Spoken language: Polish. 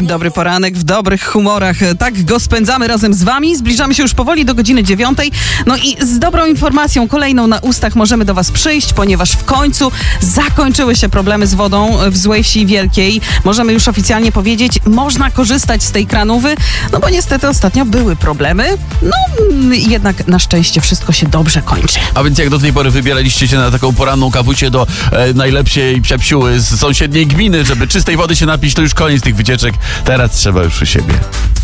Dobry poranek w dobrych humorach. Tak go spędzamy razem z wami. Zbliżamy się już powoli do godziny 9. No i z dobrą informacją kolejną na ustach możemy do was przyjść, ponieważ w końcu zakończyły się problemy z wodą w Złej Wsi Wielkiej. Możemy już oficjalnie powiedzieć, można korzystać z tej kranówy, no bo niestety ostatnio były problemy. No jednak na szczęście wszystko się dobrze kończy. A więc jak do tej pory wybieraliście się na taką poranną kawusię do najlepszej psiapsiuły z sąsiedniej gminy, żeby czystej wody się napić, to już koniec tych wycieczek. Teraz trzeba już u siebie.